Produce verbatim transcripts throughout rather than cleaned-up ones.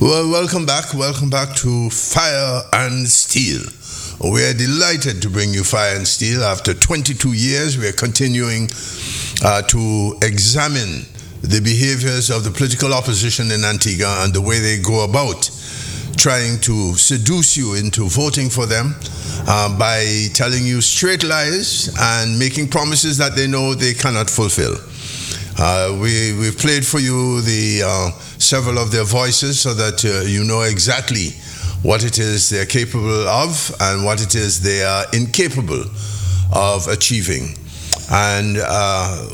Well, welcome back. Welcome back to Fire and Steel. We are delighted to bring you Fire and Steel. After twenty-two years, we are continuing uh, to examine the behaviors of the political opposition in Antigua and the way they go about trying to seduce you into voting for them uh, by telling you straight lies and making promises that they know they cannot fulfill. Uh, we, we've played for you the uh, several of their voices so that uh, you know exactly what it is they're capable of and what it is they are incapable of achieving. And uh,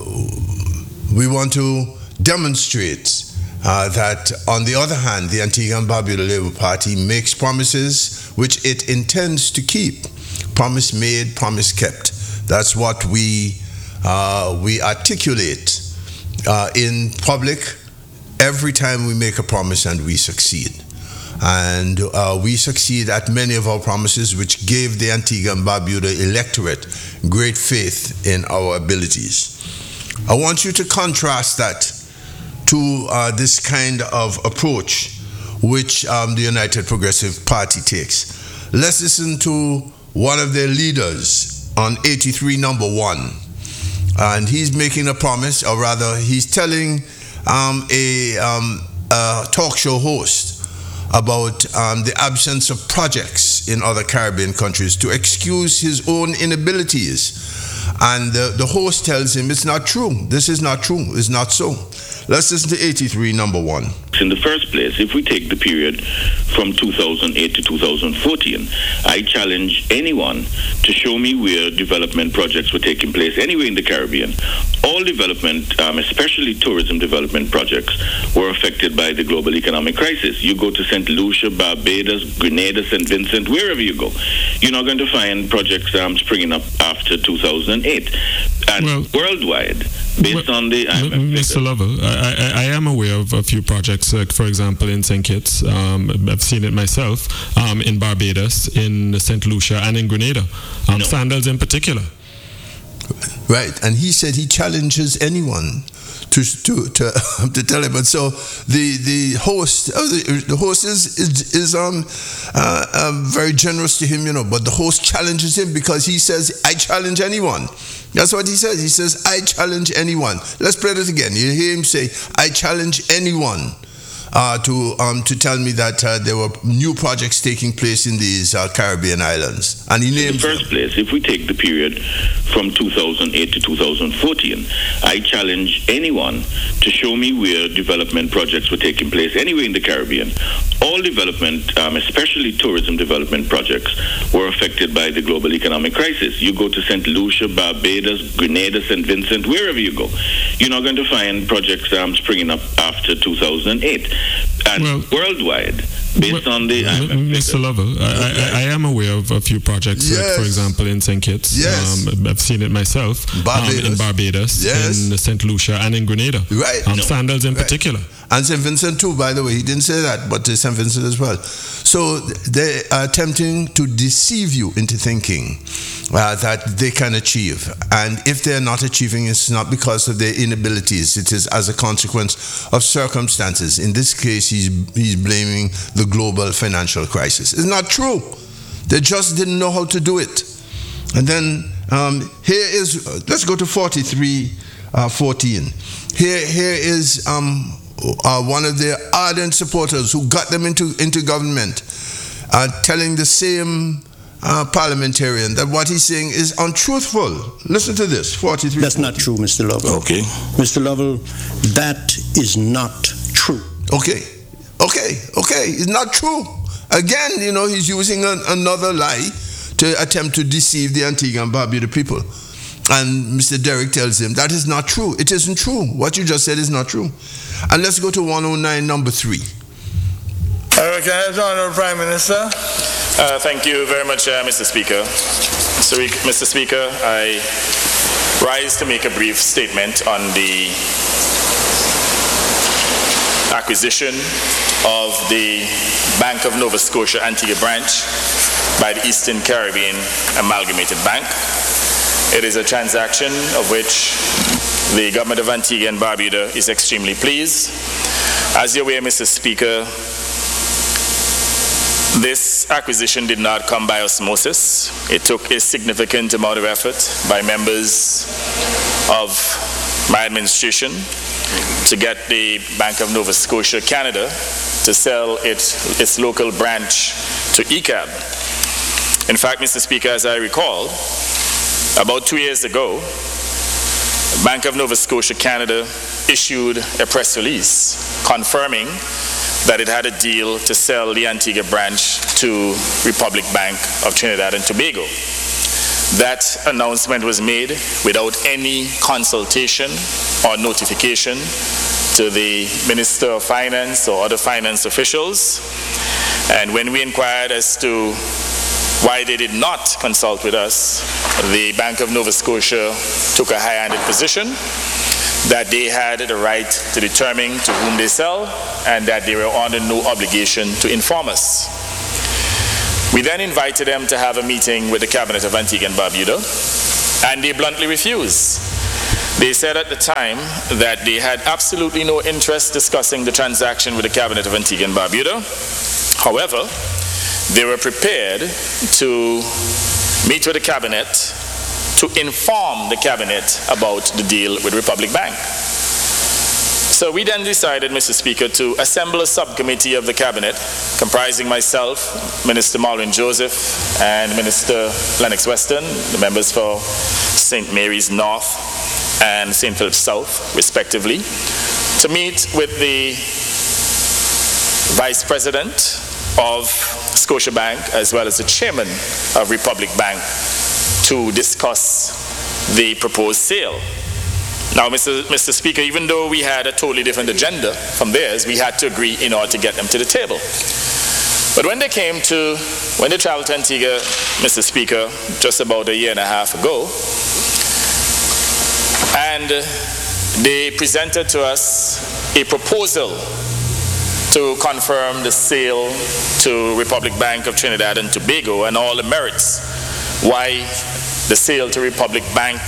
we want to demonstrate uh, that, on the other hand, the Antigua and Barbuda Labour Party makes promises which it intends to keep. Promise made, promise kept. That's what we, uh, we articulate Uh, in public every time we make a promise, and we succeed. And uh, we succeed at many of our promises, which gave the Antigua and Barbuda electorate great faith in our abilities. I want you to contrast that to uh, this kind of approach which um, the United Progressive Party takes. Let's listen to one of their leaders on eighty-three number one. And he's making a promise, or rather, he's telling um, a, um, a talk show host about um, the absence of projects in other Caribbean countries to excuse his own inabilities. And the, the host tells him it's not true. This is not true. It's not so. Let's listen to eighty-three number one. In the first place, if we take the period from two thousand eight to two thousand fourteen, I challenge anyone to show me where development projects were taking place anywhere in the Caribbean. All development, um, especially tourism development projects, were affected by the global economic crisis. You go to Saint Lucia, Barbados, Grenada, Saint Vincent, wherever you go, you're not going to find projects um, springing up after two thousand eight. And well, worldwide, based well, on the I M F Mister Lovell, I, I, I am aware of a few projects, like, for example, in Saint Kitts. Um, I've seen it myself, um, in Barbados, in Saint Lucia, and in Grenada. Um, no. Sandals in particular. Right, and he said he challenges anyone to to to, to tell him. And so the the host, uh, the, the host is is, is um uh, um, very generous to him, you know. But the host challenges him because he says, "I challenge anyone." That's what he says. He says, "I challenge anyone." Let's play it again. You hear him say, "I challenge anyone." Uh, to um, to tell me that uh, there were new projects taking place in these uh, Caribbean islands. And he names In the first them. place, if we take the period from two thousand eight to two thousand fourteen, I challenge anyone to show me where development projects were taking place anywhere in the Caribbean. All development, um, especially tourism development projects, were affected by the global economic crisis. You go to Saint Lucia, Barbados, Grenada, Saint Vincent, wherever you go, you're not going to find projects um, springing up after two thousand eight. And well, worldwide, based well, on the I M F Mister Lovell, I, I, I am aware of a few projects, yes. like, for example, in Saint Kitts. Yes. Um, I've seen it myself. Barbados. Um, in Barbados, yes. in Saint Lucia, and in Grenada. Right. Um, no. Sandals in right. particular. And Saint Vincent too, by the way. He didn't say that, but Saint Vincent as well. So they are attempting to deceive you into thinking uh, that they can achieve. And if they're not achieving, it's not because of their inabilities. It is as a consequence of circumstances. In this case, he's, he's blaming the global financial crisis. It's not true. They just didn't know how to do it. And then um, here is, uh, let's go to forty-three fourteen. Here, here is um, uh, one of their ardent supporters who got them into, into government, uh, telling the same uh, parliamentarian that what he's saying is untruthful. Listen to this, forty-three. That's not true, Mister Lovell. Okay. Mister Lovell, that is not true. Okay, okay, okay, it's not true. Again, you know, he's using an, another lie to attempt to deceive the Antigua and Barbuda people. And Mister Derrick tells him, that is not true. It isn't true. What you just said is not true. And let's go to one oh nine, number three. I recognize the Honourable Prime Minister. Uh, thank you very much, uh, Mister Speaker. Mister Speaker, I rise to make a brief statement on the acquisition of the Bank of Nova Scotia Antigua branch by the Eastern Caribbean Amalgamated Bank. It is a transaction of which the government of Antigua and Barbuda is extremely pleased. As you're aware, Mister Speaker, This acquisition did not come by osmosis. It took a significant amount of effort by members of my administration to get the Bank of Nova Scotia Canada to sell its, its local branch to E C A B. In fact, Mister Speaker, as I recall, about two years ago, Bank of Nova Scotia Canada issued a press release confirming that it had a deal to sell the Antigua branch to Republic Bank of Trinidad and Tobago. That announcement was made without any consultation or notification to the Minister of Finance or other finance officials. And when we inquired as to why they did not consult with us, the Bank of Nova Scotia took a high-handed position that they had the right to determine to whom they sell and that they were under no obligation to inform us. We then invited them to have a meeting with the Cabinet of Antigua and Barbuda, and they bluntly refused. They said at the time that they had absolutely no interest discussing the transaction with the Cabinet of Antigua and Barbuda. However, they were prepared to meet with the Cabinet to inform the Cabinet about the deal with Republic Bank. So we then decided, Mister Speaker, to assemble a subcommittee of the Cabinet comprising myself, Minister Malwin Joseph, and Minister Lennox Weston, the members for Saint Mary's North and Saint Philip's South, respectively, to meet with the Vice President of Scotiabank as well as the Chairman of Republic Bank to discuss the proposed sale. Now, Mister Mister Speaker, even though we had a totally different agenda from theirs, we had to agree in order to get them to the table. But when they came to, when they traveled to Antigua, Mister Speaker, just about a year and a half ago, and they presented to us a proposal to confirm the sale to Republic Bank of Trinidad and Tobago and all the merits why the sale to Republic Bank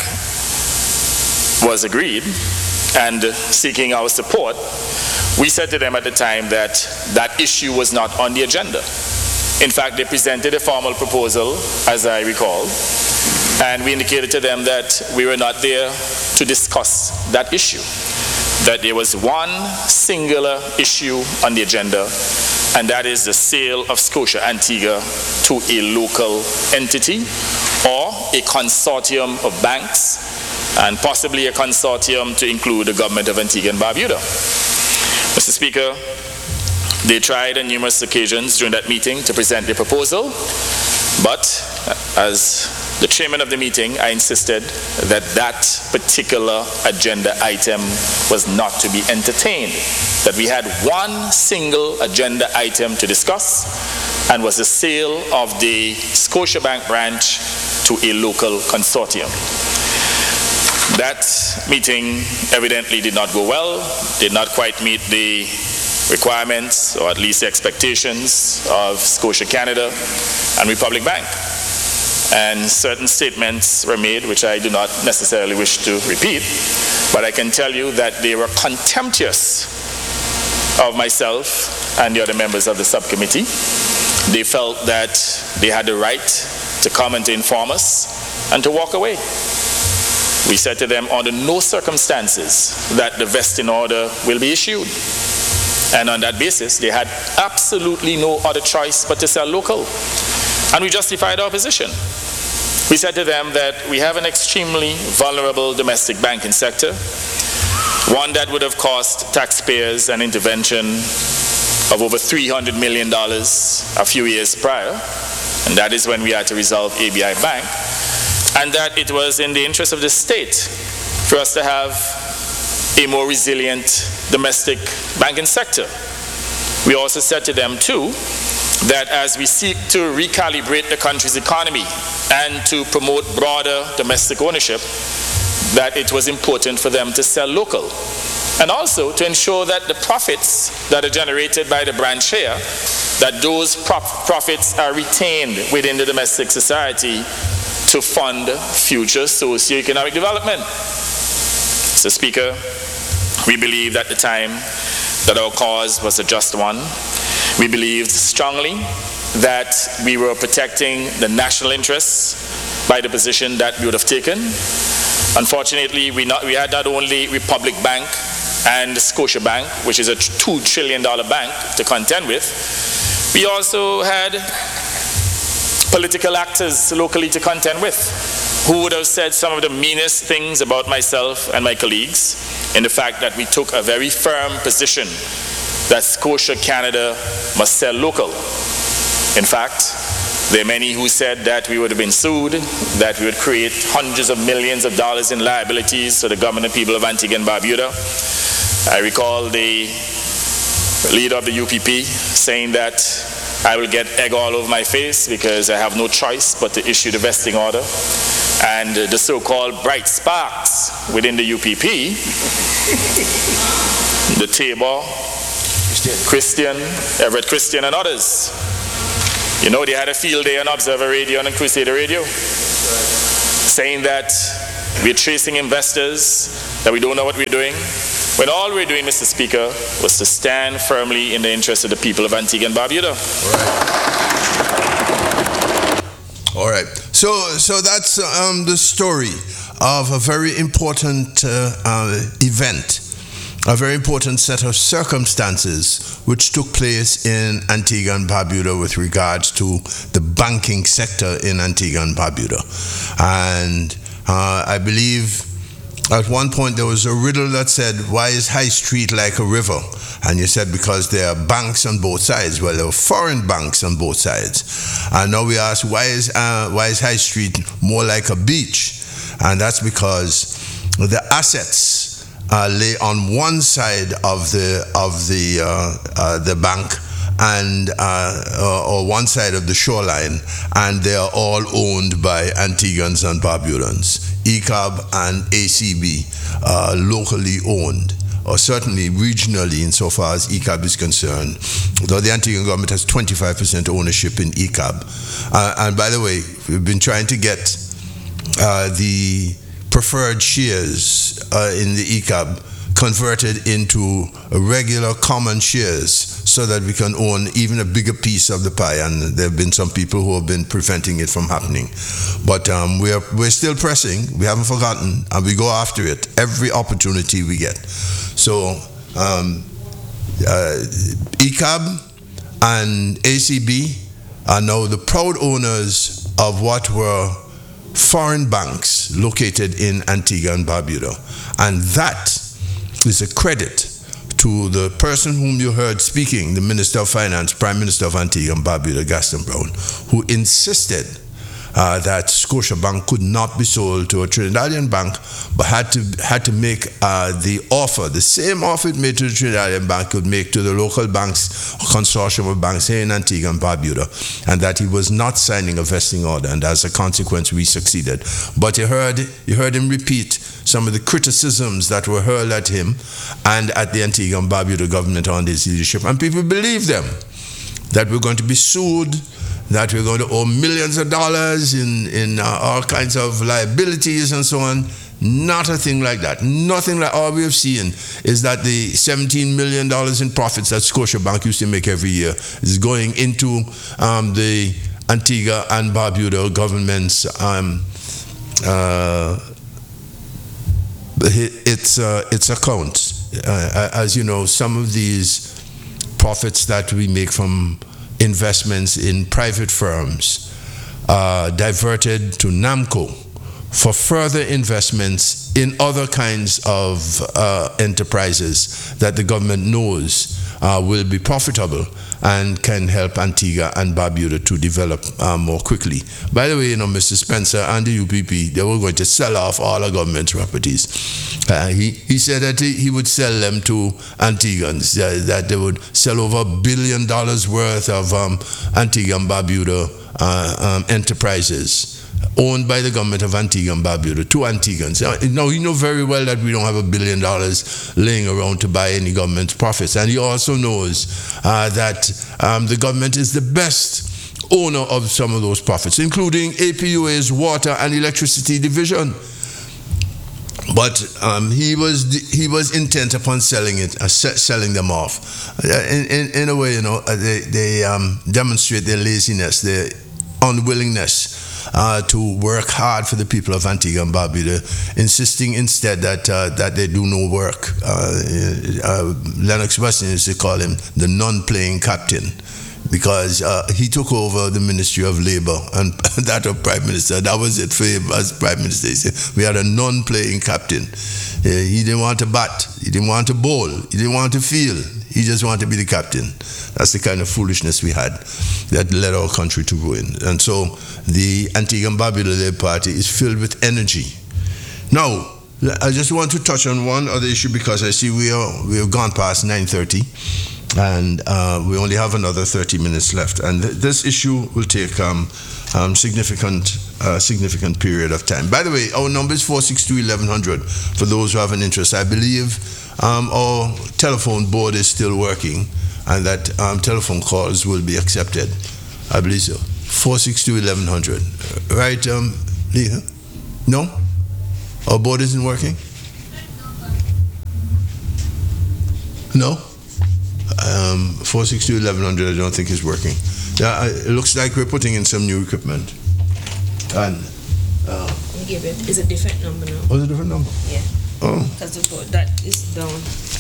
was agreed, and seeking our support, we said to them at the time that that issue was not on the agenda. In fact, they presented a formal proposal, as I recall, and we indicated to them that we were not there to discuss that issue, that there was one singular issue on the agenda, and that is the sale of Scotia Antigua to a local entity or a consortium of banks, and possibly a consortium to include the government of Antigua and Barbuda. Mister Speaker, they tried on numerous occasions during that meeting to present their proposal, but as the chairman of the meeting, I insisted that that particular agenda item was not to be entertained, that we had one single agenda item to discuss, and was the sale of the Scotiabank branch to a local consortium. That meeting evidently did not go well, did not quite meet the requirements, or at least the expectations of Scotia Canada and Republic Bank. And certain statements were made which I do not necessarily wish to repeat, but I can tell you that they were contemptuous of myself and the other members of the subcommittee. They felt that they had the right to come and to inform us and to walk away. We said to them, under no circumstances that the vesting order will be issued. And on that basis, they had absolutely no other choice but to sell local. And we justified our position. We said to them that we have an extremely vulnerable domestic banking sector, one that would have cost taxpayers an intervention of over three hundred million dollars a few years prior, and that is when we had to resolve A B I Bank, and that it was in the interest of the state for us to have a more resilient domestic banking sector. We also said to them too that as we seek to recalibrate the country's economy and to promote broader domestic ownership, that it was important for them to sell local, and also to ensure that the profits that are generated by the branch here, that those prof- profits are retained within the domestic society to fund future socio-economic development. Mister Speaker, we believed at the time that our cause was a just one, We believed strongly that we were protecting the national interests by the position that we would have taken. Unfortunately, we, not, we had not only Republic Bank and Scotiabank, which is a two trillion dollars bank, to contend with. We also had political actors locally to contend with, who would have said some of the meanest things about myself and my colleagues, in the fact that we took a very firm position that Scotia Canada must sell local. In fact, there are many who said that we would have been sued, that we would create hundreds of millions of dollars in liabilities to the government and people of Antigua and Barbuda. I recall the leader of the U P P saying that I will get egg all over my face because I have no choice but to issue the vesting order. And the so-called bright sparks within the U P P, the Tabor, Christian, Everett Christian, and others. You know, they had a field day on Observer Radio and on Crusader Radio, saying that we're chasing investors, that we don't know what we're doing, when all we're doing, Mister Speaker, was to stand firmly in the interest of the people of Antigua and Barbuda. All right. All right. So, so that's um, the story of a very important uh, uh, event, a very important set of circumstances which took place in Antigua and Barbuda with regards to the banking sector in Antigua and Barbuda. And uh, I believe at one point there was a riddle that said, why is High Street like a river? And you said, because there are banks on both sides. Well, there are foreign banks on both sides. And now we ask, why is, uh, why is High Street more like a beach? And that's because the assets Uh, lay on one side of the of the uh, uh, the bank and uh, or one side of the shoreline, and they are all owned by Antiguans and Barbudans. E C A B and A C B, uh, locally owned, or certainly regionally insofar as E C A B is concerned. Though the Antiguan government has twenty-five percent ownership in E C A B. Uh, and by the way, we've been trying to get uh, the preferred shares uh, in the E C A B converted into regular common shares so that we can own even a bigger piece of the pie, and there have been some people who have been preventing it from happening. But um, we're, we're still pressing, we haven't forgotten, and we go after it every opportunity we get. So um, uh, E C A B and A C B are now the proud owners of what were foreign banks located in Antigua and Barbuda. And that is a credit to the person whom you heard speaking, the Minister of Finance, Prime Minister of Antigua and Barbuda, Gaston Brown, who insisted uh, that Scotiabank could not be sold to a Trinidadian bank, but had to had to make uh, the offer, the same offer it made to the Trinidadian bank could make to the local banks, consortium of banks here in Antigua and Barbuda, and that he was not signing a vesting order, and as a consequence we succeeded. But you heard, you heard him repeat some of the criticisms that were hurled at him and at the Antigua and Barbuda government on his leadership, and people believed them, that we're going to be sued, that we're going to owe millions of dollars in, in uh, all kinds of liabilities and so on. Not a thing like that. Nothing like all we have seen is that the seventeen million dollars in profits that Scotiabank used to make every year is going into um, the Antigua and Barbuda government's um, uh, its, uh, its accounts. Uh, as you know, some of these profits that we make from investments in private firms uh, diverted to NAMCO for further investments in other kinds of uh, enterprises that the government knows uh, will be profitable and can help Antigua and Barbuda to develop uh, more quickly. By the way, you know, Mister Spencer and the U P P, they were going to sell off all our government properties. Uh, he, he said that he, he would sell them to Antiguans, uh, that they would sell over a billion dollars worth of um, Antigua and Barbuda uh, um, enterprises owned by the government of Antigua and Barbuda to Antiguans. Now, you know very well that we don't have a billion dollars laying around to buy any government profits. And he also knows uh, that um, the government is the best owner of some of those profits, including A P U A's water and electricity division. but um, he was he was intent upon selling it, uh, selling them off. Uh, in, in in a way, you know, they they um, demonstrate their laziness, their unwillingness uh, to work hard for the people of Antigua and Barbuda, insisting instead that uh, that they do no work. Uh, uh, Lennox Weston used to call him the non-playing captain, because uh, he took over the Ministry of Labor and that of Prime Minister. That was it for him as Prime Minister. He said, we had a non-playing captain. Uh, he didn't want to bat. He didn't want to bowl. He didn't want to field. He just wanted to be the captain. That's the kind of foolishness we had that led our country to ruin. And so the Antigua and Barbuda Labour Party is filled with energy. Now, I just want to touch on one other issue, because I see we are we have gone past nine thirty. And uh, we only have another thirty minutes left. And th- this issue will take um, um, significant uh, significant period of time. By the way, our number is four six two, eleven hundred for those who have an interest. I believe um, our telephone board is still working, and that um, telephone calls will be accepted. I believe so. four six two, eleven hundred. Right, um, Leah? No? Our board isn't working? No? Um, four six two, eleven hundred I don't think is working. Yeah, it looks like we're putting in some new equipment. And uh, we give it. It's a different number now. Oh, it's a different number? Yeah. Oh. Because the board that is down.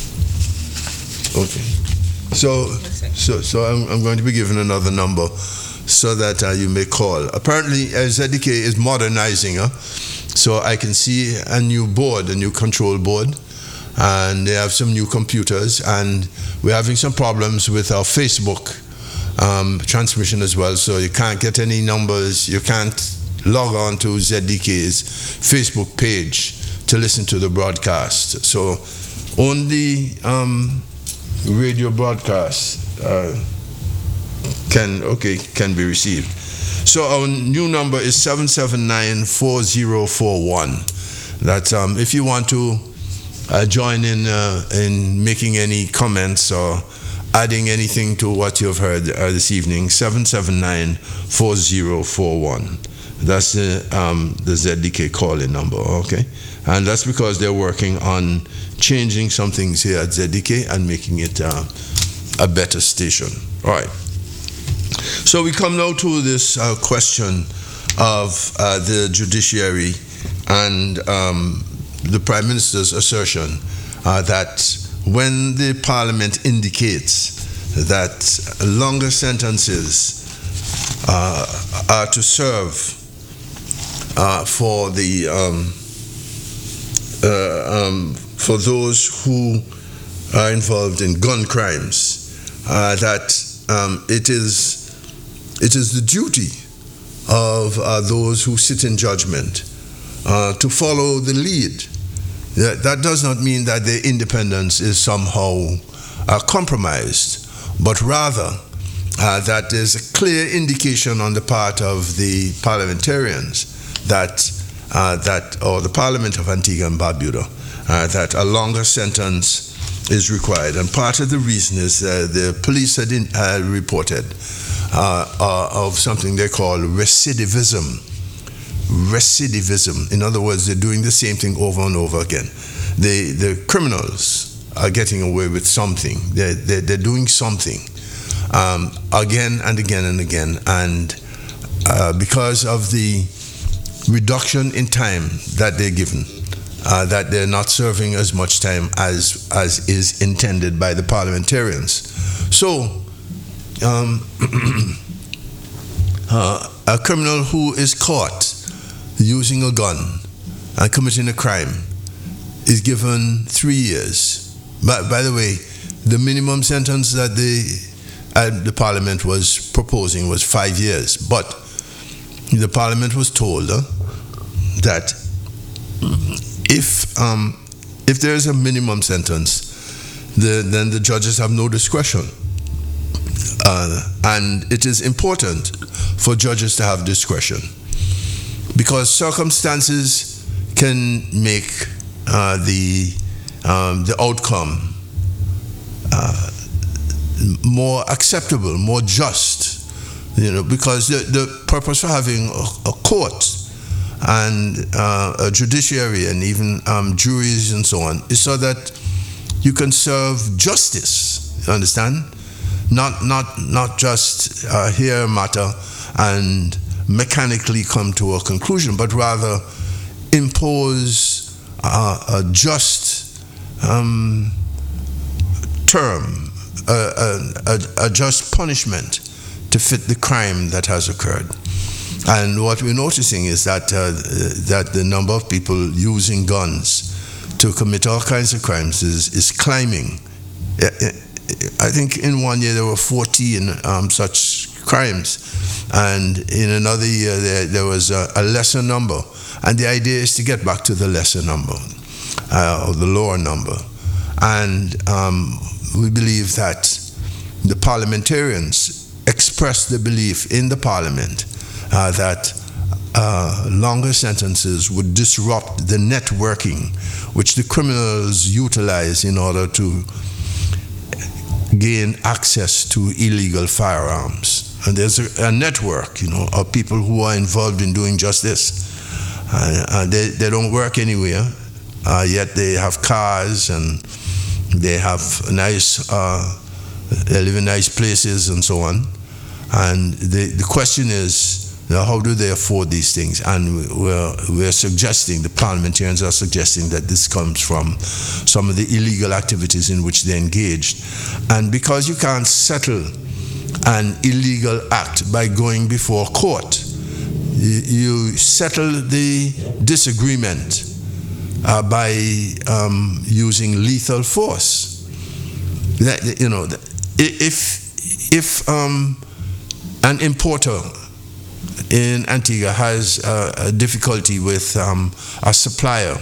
Okay. So, so, so I'm, I'm going to be given another number so that uh, you may call. Apparently, uh, Z D K is modernizing, huh? So I can see a new board, a new control board. And they have some new computers, and we're having some problems with our Facebook um, transmission as well. So you can't get any numbers, you can't log on to Z D K's Facebook page to listen to the broadcast. So only um, radio broadcasts uh, can okay can be received. So our new number is seven seven nine, four zero four one. That's um, if you want to Uh, join in uh, in making any comments or adding anything to what you've heard uh, this evening. seven seven nine, four zero four one. That's the, um, the Z D K call-in number, okay? And that's because they're working on changing some things here at Z D K and making it uh, a better station. All right. So we come now to this uh, question of uh, the judiciary and um, the Prime Minister's assertion uh, that when the Parliament indicates that longer sentences uh, are to serve uh, for the um, uh, um, for those who are involved in gun crimes, uh, that um, it is it is the duty of uh, those who sit in judgment uh, to follow the lead. That, that does not mean that their independence is somehow uh, compromised, but rather uh, that there's a clear indication on the part of the parliamentarians that uh, that or the Parliament of Antigua and Barbuda uh, that a longer sentence is required. And part of the reason is uh, the police had in, uh, reported uh, uh, of something they call recidivism. Recidivism. In other words, they're doing the same thing over and over again. The the criminals are getting away with something. They're, they're, they're doing something um, again and again and again. And uh, because of the reduction in time that they're given, uh, that they're not serving as much time as, as is intended by the parliamentarians. So, um, uh, a criminal who is caught using a gun and committing a crime is given three years. But by the way, the minimum sentence that the uh, the Parliament was proposing was five years. But the Parliament was told uh, that if um, if there is a minimum sentence, the, then the judges have no discretion. Uh, and it is important for judges to have discretion, because circumstances can make uh, the um, the outcome uh, more acceptable, more just. You know, because the, the purpose of having a, a court and uh, a judiciary and even um, juries and so on, is so that you can serve justice. You understand? Not not not just uh, hear a matter and mechanically come to a conclusion, but rather impose uh, a just um, term, a, a, a, a just punishment to fit the crime that has occurred. And what we're noticing is that uh, that the number of people using guns to commit all kinds of crimes is, is climbing. I think in one year there were fourteen um, such crimes, and in another year there, there was a, a lesser number. And the idea is to get back to the lesser number, uh, or the lower number. And um, we believe that the parliamentarians expressed the belief in the parliament uh, that uh, longer sentences would disrupt the networking which the criminals utilize in order to gain access to illegal firearms. And there's a, a network, you know, of people who are involved in doing just this. Uh, uh, they, they don't work anywhere, uh, yet they have cars and they have nice, uh, they live in nice places and so on. And the, the question is, you know, how do they afford these things? And we're, we're suggesting, the parliamentarians are suggesting that this comes from some of the illegal activities in which they're engaged. And because you can't settle an illegal act by going before court, you, you settle the disagreement uh, by um, using lethal force. That, you know, if, if um, an importer in Antigua has uh, a difficulty with um, a supplier,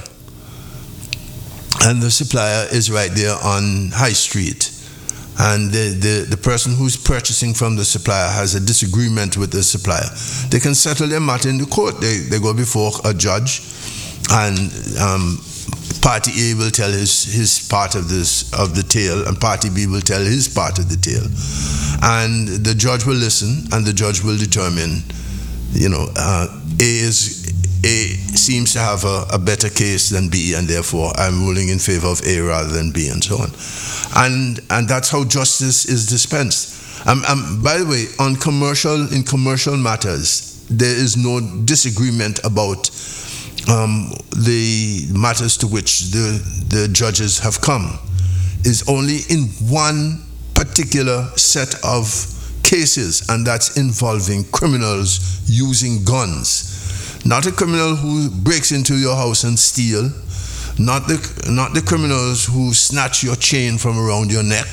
and the supplier is right there on High Street, and the, the, the person who's purchasing from the supplier has a disagreement with the supplier, they can settle their matter in the court. They, they go before a judge, and um, party A will tell his, his part of this of the tale, and party B will tell his part of the tale, and the judge will listen, and the judge will determine, you know, uh, A is A seems to have a, a better case than B, and therefore I'm ruling in favor of A rather than B, and so on. And and that's how justice is dispensed. Um, um, by the way, on commercial in commercial matters, there is no disagreement about um, the matters to which the the judges have come. It's only in one particular set of cases, and that's involving criminals using guns. Not a criminal who breaks into your house and steal, not the not the criminals who snatch your chain from around your neck,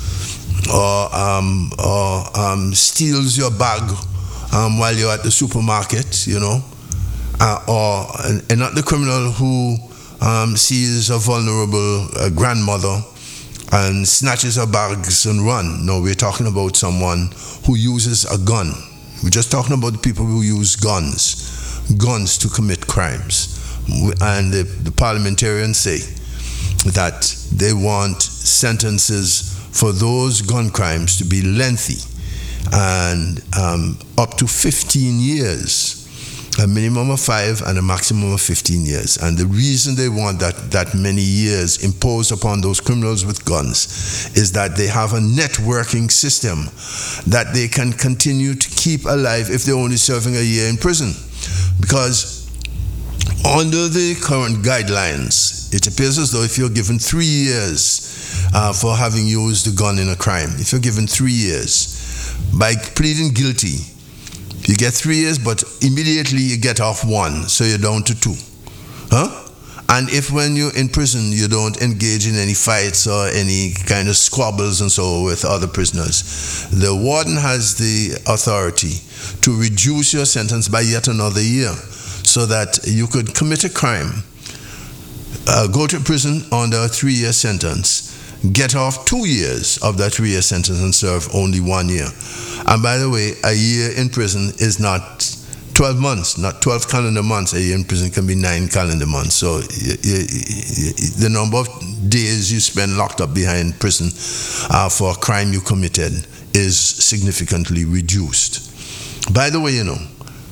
or um, or um, steals your bag um, while you're at the supermarket, you know, uh, or and, and not the criminal who um, sees a vulnerable uh, grandmother and snatches her bags and run. No, we're talking about someone who uses a gun. We're just talking about the people who use guns, guns to commit crimes. And the, the parliamentarians say that they want sentences for those gun crimes to be lengthy and um, up to fifteen years. A minimum of five and a maximum of fifteen years. And the reason they want that, that many years imposed upon those criminals with guns is that they have a networking system that they can continue to keep alive if they're only serving a year in prison. Because under the current guidelines, it appears as though if you're given three years uh, for having used a gun in a crime, if you're given three years, by pleading guilty, you get three years, but immediately you get off one, so you're down to two. Huh? And if when you're in prison, you don't engage in any fights or any kind of squabbles and so with other prisoners, the warden has the authority to reduce your sentence by yet another year, so that you could commit a crime, uh, go to prison under a three-year sentence, get off two years of that three-year sentence and serve only one year. And by the way, a year in prison is not twelve months, not twelve calendar months. A year in prison can be nine calendar months. So you, you, you, the number of days you spend locked up behind prison uh, for a crime you committed is significantly reduced. By the way, you know,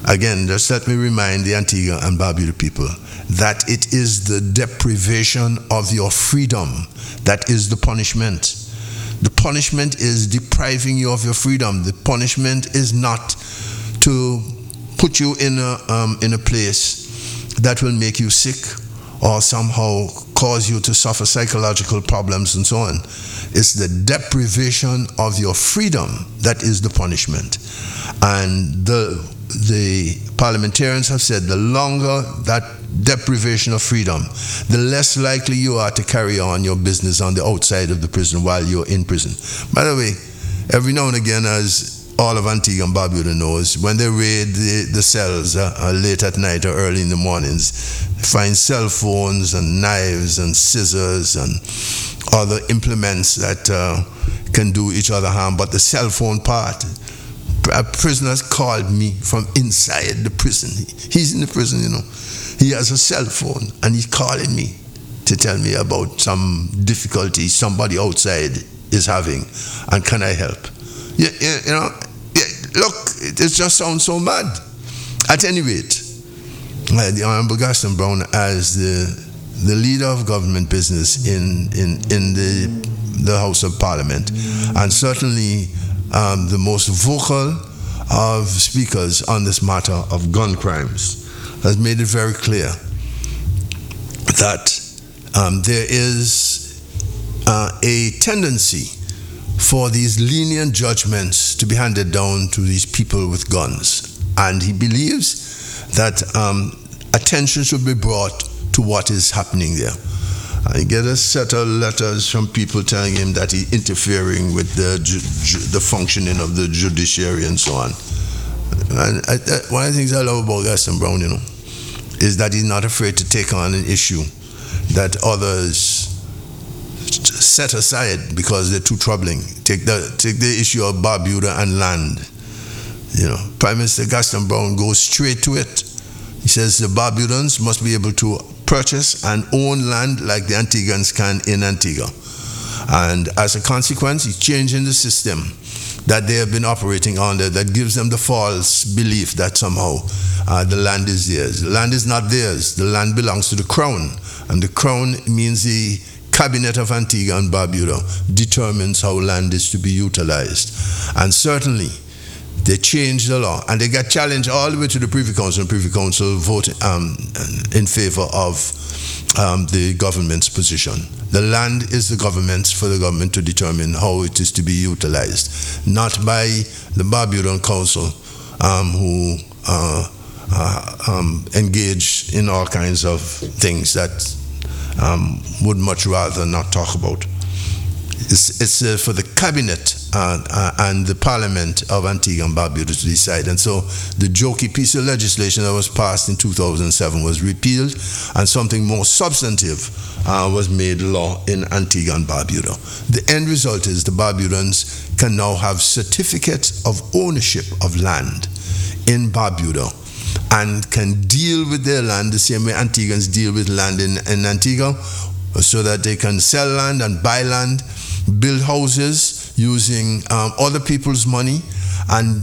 Again, just let me remind the Antigua and Barbuda people that it is the deprivation of your freedom that is the punishment. The punishment is depriving you of your freedom. The punishment is not to put you in a um, in a place that will make you sick or somehow cause you to suffer psychological problems and so on. It's the deprivation of your freedom that is the punishment. And the the parliamentarians have said the longer that deprivation of freedom, the less likely you are to carry on your business on the outside of the prison while you're in prison. By the way, every now and again, as all of Antigua and Barbuda knows, when they raid the, the cells uh, uh, late at night or early in the mornings, they find cell phones and knives and scissors and other implements that uh, can do each other harm. But the cell phone part, a prisoner called me from inside the prison. He's in the prison, you know. He has a cell phone and he's calling me to tell me about some difficulty somebody outside is having and can I help? You, you, you know, yeah, look, it just sounds so mad. At any rate, uh, the Honorable Gaston Brown, as the the leader of government business in, in, in the, the House of Parliament, and certainly um, the most vocal of speakers on this matter of gun crimes, has made it very clear that um, there is uh, a tendency for these lenient judgments to be handed down to these people with guns. And he believes that um, attention should be brought to what is happening there. I get a set of letters from people telling him that he's interfering with the, ju ju the functioning of the judiciary and so on. And I, I, one of the things I love about Gaston Brown, you know, is that he's not afraid to take on an issue that others set aside because they're too troubling. Take the take the issue of Barbuda and land. You know, Prime Minister Gaston Brown goes straight to it. He says the Barbudans must be able to purchase and own land like the Antiguans can in Antigua. And as a consequence, he's changing the system that they have been operating under that gives them the false belief that somehow uh, the land is theirs. The land is not theirs. The land belongs to the Crown. And the Crown means the Cabinet of Antigua and Barbuda determines how land is to be utilized. And certainly, they changed the law. And they got challenged all the way to the Privy Council, and Privy Council voted um, in favor of um, the government's position. The land is the government's for the government to determine how it is to be utilized, not by the Barbudan Council, um, who uh, uh, um, engage in all kinds of things that um, would much rather not talk about. It's, it's uh, for the cabinet uh, uh, and the parliament of Antigua and Barbuda to decide. And so the jokey piece of legislation that was passed in two thousand seven was repealed, and something more substantive uh, was made law in Antigua and Barbuda. The end result is the Barbudans can now have certificates of ownership of land in Barbuda and can deal with their land the same way Antiguans deal with land in, in Antigua, so that they can sell land and buy land, build houses using um, other people's money, and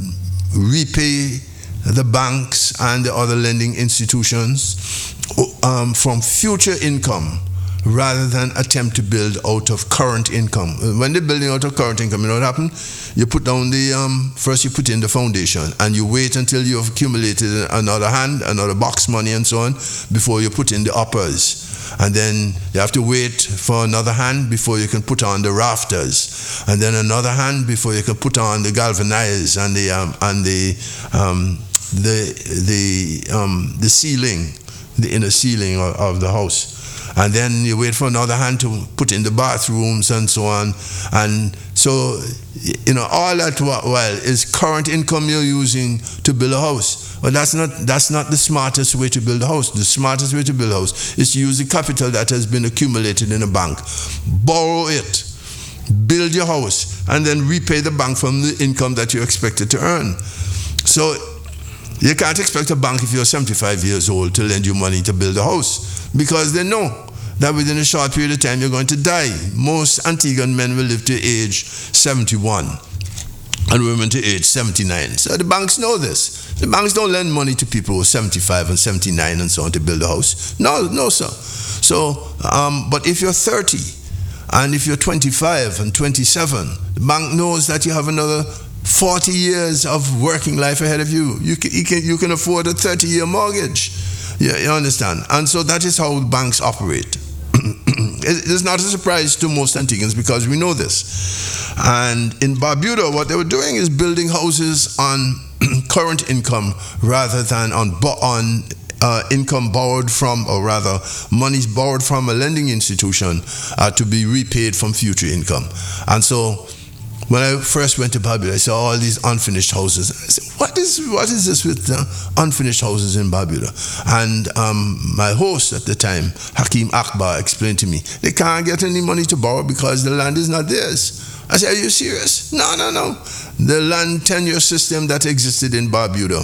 repay the banks and the other lending institutions um, from future income rather than attempt to build out of current income. When they're building out of current income, you know what happens? You put down the, um, first you put in the foundation, and you wait until you've accumulated another hand, another box money and so on, before you put in the uppers. And then you have to wait for another hand before you can put on the rafters, and then another hand before you can put on the galvanized and the um, and the um, the the um, the ceiling, the inner ceiling of, of the house. And then you wait for another hand to put in the bathrooms and so on. And so, you know, all that while is current income you're using to build a house. But that's not that's not the smartest way to build a house. The smartest way to build a house is to use the capital that has been accumulated in a bank. Borrow it, build your house, and then repay the bank from the income that you're expected to earn. So you can't expect a bank, if you're seventy-five years old, to lend you money to build a house, because they know that within a short period of time you're going to die. Most Antiguan men will live to age seventy-one. and women to age seventy-nine. So the banks know this. The banks don't lend money to people who are seventy-five and seventy-nine and so on to build a house. No, no, sir. So, um, but if you're thirty, and if you're twenty-five and twenty-seven, the bank knows that you have another forty years of working life ahead of you. You can, you can, you can afford a thirty-year mortgage. Yeah, you understand? And so that is how banks operate. It is not a surprise to most Antiguans because we know this. And in Barbuda, what they were doing is building houses on current income rather than on, on uh, income borrowed from, or rather, monies borrowed from a lending institution uh, to be repaid from future income. And so when I first went to Barbuda, I saw all these unfinished houses. I said, what is what is this with uh, unfinished houses in Barbuda? And um, my host at the time, Hakeem Akbar, explained to me, they can't get any money to borrow because the land is not theirs. I said, are you serious? No, no, no. The land tenure system that existed in Barbuda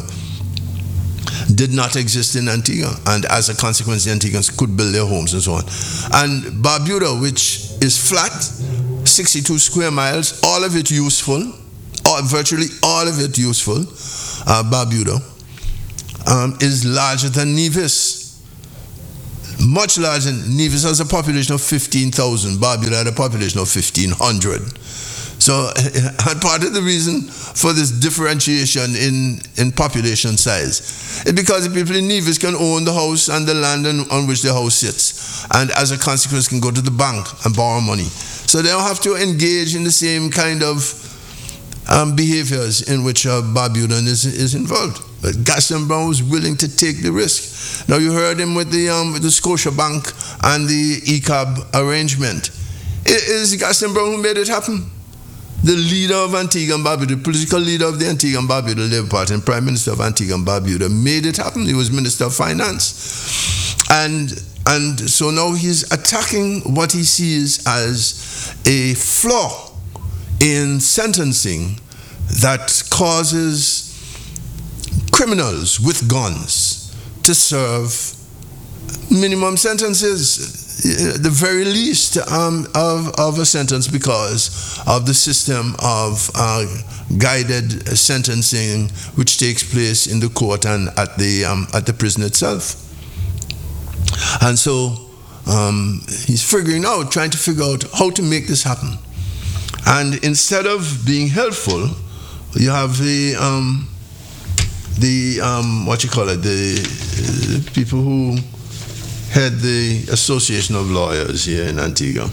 did not exist in Antigua, and as a consequence, the Antiguans could build their homes and so on. And Barbuda, which is flat, sixty-two square miles, all of it useful, or virtually all of it useful, uh, Barbuda, um, is larger than Nevis. Much larger than Nevis has a population of fifteen thousand. Barbuda had a population of fifteen hundred. So, and part of the reason for this differentiation in, in population size is because the people in Nevis can own the house and the land on, on which the house sits, and as a consequence can go to the bank and borrow money. So they don't have to engage in the same kind of um, behaviors in which uh, Barbudan is, is involved. But Gaston Brown was willing to take the risk. Now you heard him with the, um, with the Scotia Bank and the E C A B arrangement. It is Gaston Brown who made it happen. The leader of Antigua and Barbuda, the political leader of the Antigua and Barbuda Labour Party and Prime Minister of Antigua and Barbuda, made it happen. He was Minister of Finance. And And so now he's attacking what he sees as a flaw in sentencing that causes criminals with guns to serve minimum sentences, the very least um, of, of a sentence, because of the system of uh, guided sentencing which takes place in the court and at the, um, at the prison itself. And so um, he's figuring out, trying to figure out how to make this happen. And instead of being helpful, you have the um, the um, what you call it, the, the people who head the Association of Lawyers here in Antigua,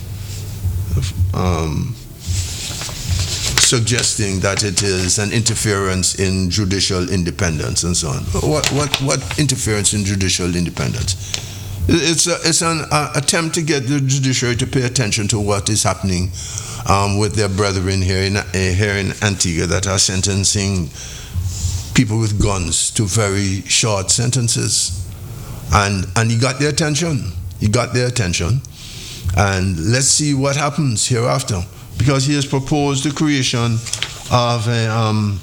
um, suggesting that it is an interference in judicial independence and so on. What what what interference in judicial independence? It's a, it's an uh, attempt to get the judiciary to pay attention to what is happening um, with their brethren here in uh, here in Antigua that are sentencing people with guns to very short sentences, and and he got their attention. He got their attention, and let's see what happens hereafter. Because he has proposed the creation of a um,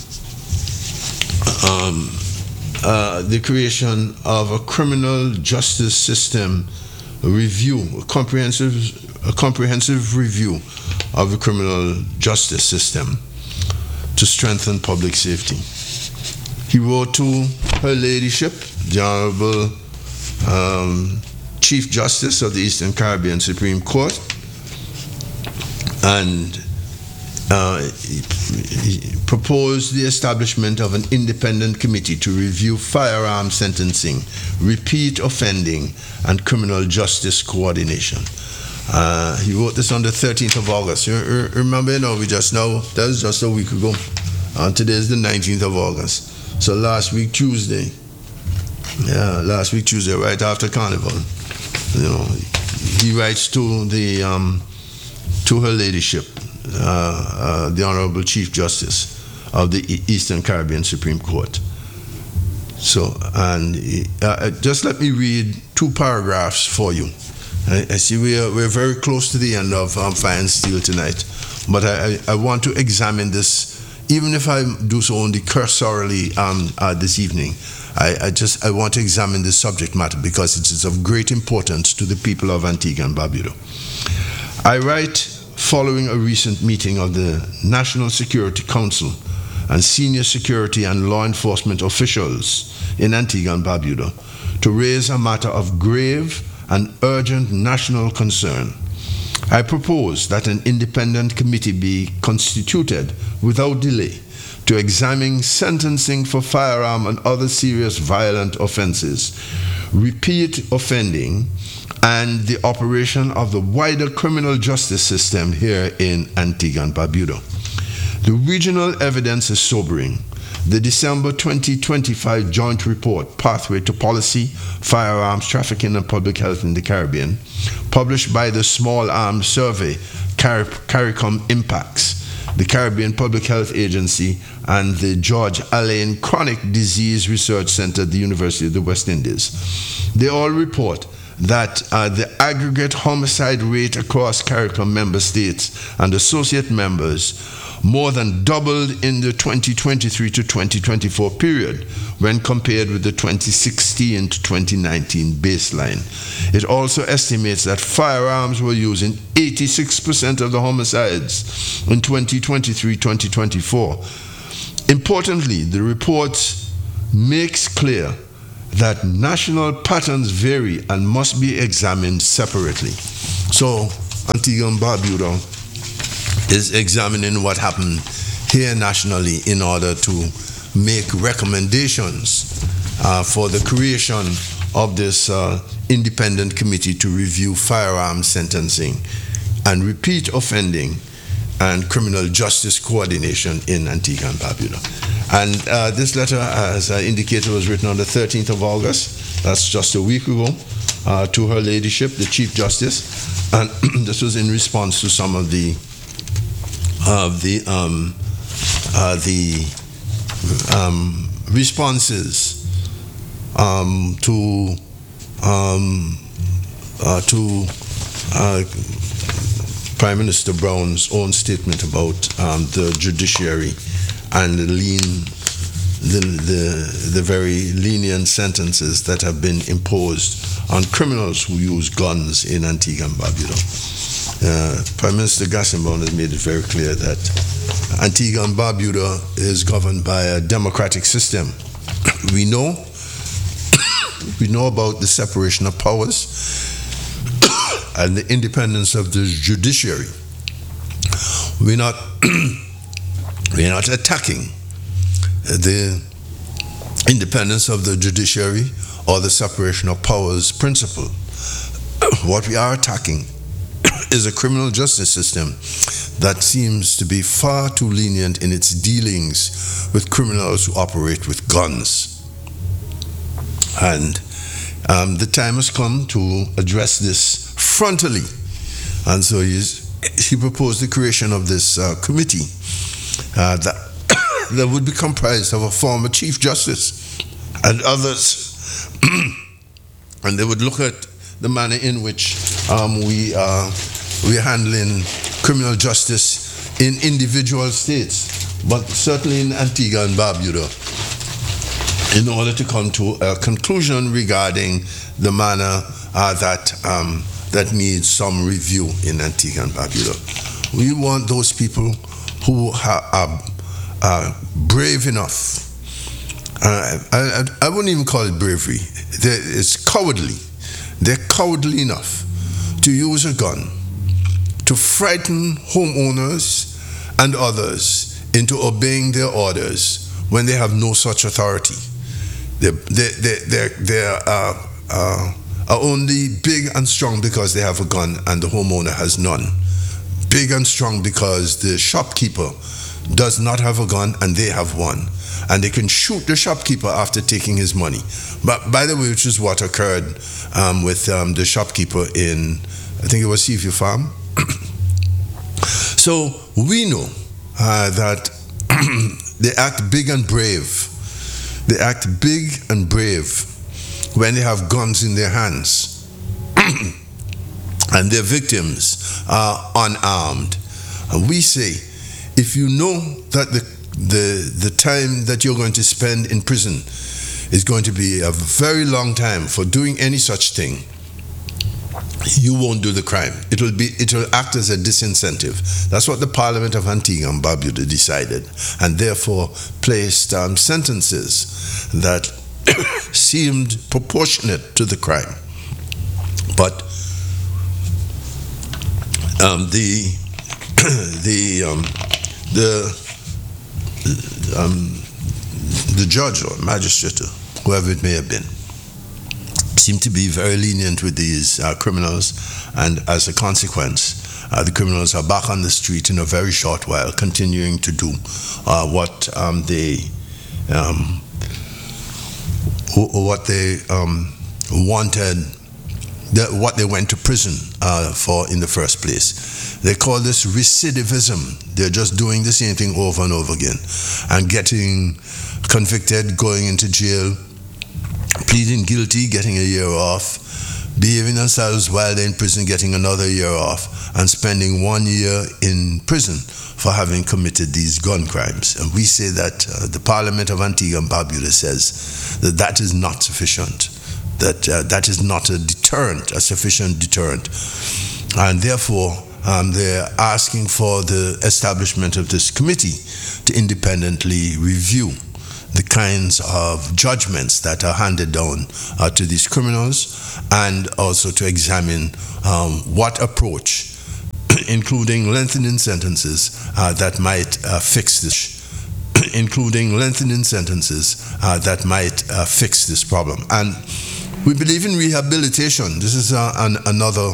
um, uh, the creation of a criminal justice system review, a comprehensive, a comprehensive review of the criminal justice system to strengthen public safety. He wrote to Her Ladyship, the Honorable um, Chief Justice of the Eastern Caribbean Supreme Court, and uh, he, he proposed the establishment of an independent committee to review firearm sentencing, repeat offending, and criminal justice coordination. Uh, he wrote this on the thirteenth of August. You, you, remember, you know, we just know, that was just a week ago. Uh, today is the nineteenth of August. So last week, Tuesday, yeah, last week, Tuesday, right after Carnival, you know, he writes to the, um, to Her Ladyship, uh, uh, the Honorable Chief Justice of the Eastern Caribbean Supreme Court. So, and uh, just let me read two paragraphs for you. I, I see we are, we're very close to the end of um, Fire and Steel tonight, but I, I, I want to examine this, even if I do so only cursorily um, uh, this evening. I, I just I want to examine this subject matter because it is of great importance to the people of Antigua and Barbuda. I write following a recent meeting of the National Security Council and senior security and law enforcement officials in Antigua and Barbuda to raise a matter of grave and urgent national concern. I propose that an independent committee be constituted without delay to examine sentencing for firearm and other serious violent offenses, repeat offending, and the operation of the wider criminal justice system here in Antigua and Barbuda. The regional evidence is sobering. The December twenty twenty-five joint report, Pathway to Policy, Firearms Trafficking and Public Health in the Caribbean, published by the Small Arms Survey, Car- CARICOM Impacts, the Caribbean Public Health Agency, and the George Allain Chronic Disease Research Center at the University of the West Indies. They all report that uh, the aggregate homicide rate across CARICOM member states and associate members more than doubled in the twenty twenty-three to twenty twenty-four period when compared with the twenty sixteen to twenty nineteen baseline. It also estimates that firearms were used in eighty-six percent of the homicides in twenty twenty-three to twenty twenty-four. Importantly, the report makes clear that national patterns vary and must be examined separately. So, Antigua and Barbuda is examining what happened here nationally in order to make recommendations uh, for the creation of this uh, independent committee to review firearms sentencing and repeat offending and criminal justice coordination in Antigua and Barbuda. And uh, this letter, as I indicated, was written on the thirteenth of August. That's just a week ago, uh, to Her Ladyship, the Chief Justice. And this was in response to some of the of the um, uh, the um, responses um, to um, uh, to uh, Prime Minister Brown's own statement about um, the judiciary and the lean, the, the the very lenient sentences that have been imposed on criminals who use guns in Antigua and Barbuda. Uh, Prime Minister Gassenbaum has made it very clear that Antigua and Barbuda is governed by a democratic system. We know, we know about the separation of powers and the independence of the judiciary. We're not, we're not attacking the independence of the judiciary or the separation of powers principle. What we are attacking is a criminal justice system that seems to be far too lenient in its dealings with criminals who operate with guns. And um, the time has come to address this frontally. And so he's, he proposed the creation of this uh, committee uh, that, that would be comprised of a former Chief Justice and others. And they would look at the manner in which um, we are we're handling criminal justice in individual states, but certainly in Antigua and Barbuda, in order to come to a conclusion regarding the manner uh, that um, that needs some review in Antigua and Barbuda. We want those people who are, are brave enough. Uh, I, I, I wouldn't even call it bravery. They're, it's cowardly. They're cowardly enough to use a gun to frighten homeowners and others into obeying their orders when they have no such authority. They're, they they they they are, uh, are only big and strong because they have a gun and the homeowner has none. Big and strong because the shopkeeper does not have a gun and they have one. And they can shoot the shopkeeper after taking his money. But by the way, which is what occurred um, with um, the shopkeeper in, I think it was Seaview Farm. So we know uh, that they act big and brave. They act big and brave when they have guns in their hands and their victims are unarmed. And we say, if you know that the the the time that you're going to spend in prison is going to be a very long time for doing any such thing, you won't do the crime. It will be. It will act as a disincentive. That's what the Parliament of Antigua and Barbuda decided, and therefore placed um, sentences that seemed proportionate to the crime. But um, the the um, the um, the judge or magistrate, whoever it may have been, seemed to be very lenient with these uh, criminals, and as a consequence, uh, the criminals are back on the street in a very short while, continuing to do uh, what um, they um, what they um, wanted, the, what they went to prison uh, for in the first place. They call this recidivism. They're just doing the same thing over and over again, and getting convicted, going into jail, pleading guilty, getting a year off, behaving themselves while they're in prison, getting another year off, and spending one year in prison for having committed these gun crimes. And we say that uh, the Parliament of Antigua and Barbuda says that that is not sufficient, that uh, that is not a deterrent, a sufficient deterrent. And therefore, um, they're asking for the establishment of this committee to independently review the kinds of judgments that are handed down uh, to these criminals, and also to examine um, what approach, including lengthening sentences uh, that might uh, fix this, including lengthening sentences uh, that might uh, fix this problem. And we believe in rehabilitation. This is uh, an, another